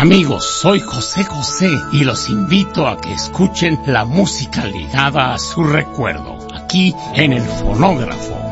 Amigos, soy José José y los invito a que escuchen la música ligada a su recuerdo, aquí en el fonógrafo.